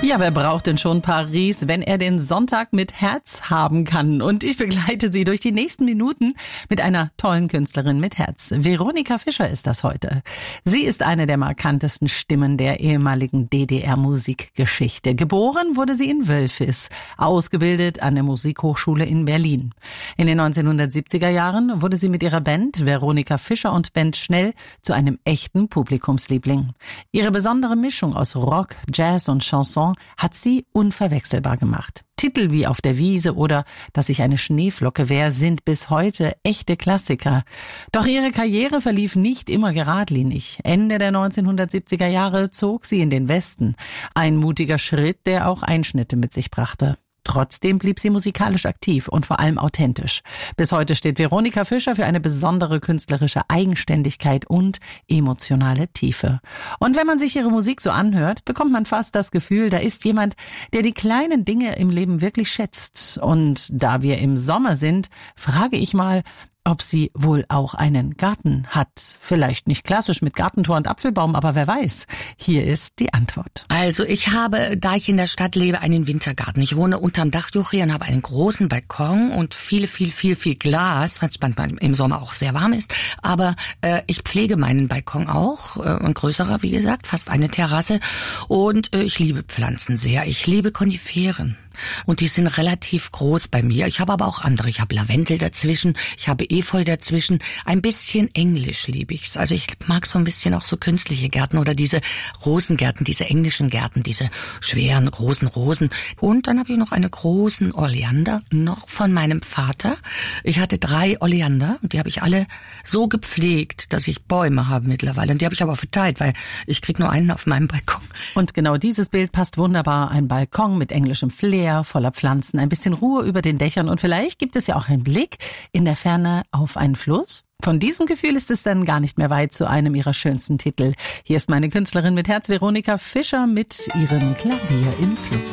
Ja, wer braucht denn schon Paris, wenn er den Sonntag mit Herz haben kann? Und ich begleite Sie durch die nächsten Minuten mit einer tollen Künstlerin mit Herz. Veronika Fischer ist das heute. Sie ist eine der markantesten Stimmen der ehemaligen DDR-Musikgeschichte. Geboren wurde sie in Wölfis, ausgebildet an der Musikhochschule in Berlin. In den 1970er Jahren wurde sie mit ihrer Band Veronika Fischer und Band schnell zu einem echten Publikumsliebling. Ihre besondere Mischung aus Rock, Jazz und Chanson hat sie unverwechselbar gemacht. Titel wie Auf der Wiese oder Dass ich eine Schneeflocke wär sind bis heute echte Klassiker. Doch ihre Karriere verlief nicht immer geradlinig. Ende der 1970er Jahre zog sie in den Westen. Ein mutiger Schritt, der auch Einschnitte mit sich brachte. Trotzdem blieb sie musikalisch aktiv und vor allem authentisch. Bis heute steht Veronika Fischer für eine besondere künstlerische Eigenständigkeit und emotionale Tiefe. Und wenn man sich ihre Musik so anhört, bekommt man fast das Gefühl, da ist jemand, der die kleinen Dinge im Leben wirklich schätzt. Und da wir im Sommer sind, frage ich mal, ob sie wohl auch einen Garten hat. Vielleicht nicht klassisch mit Gartentor und Apfelbaum, aber wer weiß. Hier ist die Antwort. Also ich habe, da ich in der Stadt lebe, einen Wintergarten. Ich wohne unterm Dachjoche und habe einen großen Balkon und viel Glas, was manchmal im Sommer auch sehr warm ist. Aber ich pflege meinen Balkon auch, ein größerer, wie gesagt, fast eine Terrasse. Und ich liebe Pflanzen sehr. Ich liebe Koniferen. Und die sind relativ groß bei mir. Ich habe aber auch andere. Ich habe Lavendel dazwischen, ich habe Efeu dazwischen. Ein bisschen englisch liebe ich's. Also ich mag so ein bisschen auch so künstliche Gärten oder diese Rosengärten, diese englischen Gärten, diese schweren, großen Rosen. Und dann habe ich noch eine großen Oleander, noch von meinem Vater. Ich hatte 3 Oleander und die habe ich alle so gepflegt, dass ich Bäume habe mittlerweile. Und die habe ich aber verteilt, weil ich krieg nur einen auf meinem Balkon. Und genau dieses Bild passt wunderbar. Ein Balkon mit englischem Flair, voller Pflanzen, ein bisschen Ruhe über den Dächern und vielleicht gibt es ja auch einen Blick in der Ferne auf einen Fluss. Von diesem Gefühl ist es dann gar nicht mehr weit zu einem ihrer schönsten Titel. Hier ist meine Künstlerin mit Herz, Veronika Fischer, mit ihrem Klavier im Fluss.